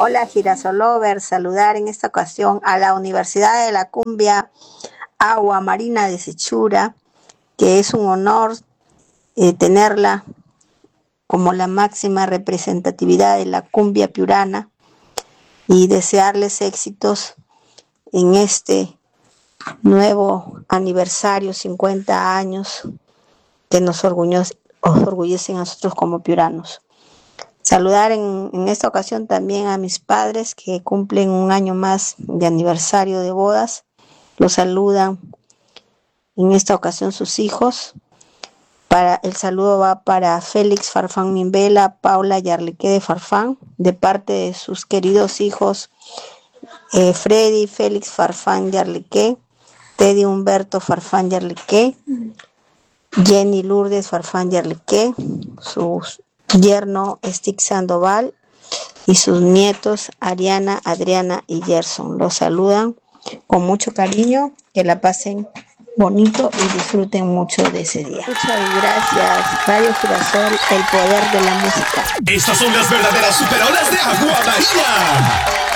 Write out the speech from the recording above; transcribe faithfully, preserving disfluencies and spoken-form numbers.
Hola Girasolover, saludar en esta ocasión a la Universidad de la Cumbia Agua Marina de Sechura, que es un honor eh, tenerla como la máxima representatividad de la cumbia piurana y desearles éxitos en este nuevo aniversario, cincuenta años, que nos orgullece, orgullece a nosotros como piuranos. Saludar en, en esta ocasión también a mis padres que cumplen un año más de aniversario de bodas. Los saludan en esta ocasión sus hijos. Para, el saludo va para Félix Farfán Mimbela, Paula Yarleque de Farfán, de parte de sus queridos hijos eh, Freddy Félix Farfán Yarleque, Teddy Humberto Farfán Yarleque, Jenny Lourdes Farfán Yarleque, sus yerno Stick Sandoval y sus nietos Ariana, Adriana y Gerson. Los saludan con mucho cariño, que la pasen bonito y disfruten mucho de ese día. Muchas gracias, Radio Girasol, el poder de la música. Estas son las verdaderas superolas de Agua Marina.